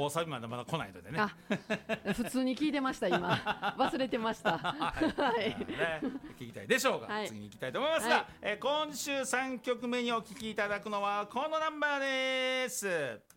大サビまでまだ来ないのでね。 普通に聞いてました今忘れてましたはいね、聞きたいでしょうが、 はい、 次に行きたいと思いますが、今週3曲目にお聴きいただくのはこのナンバーです。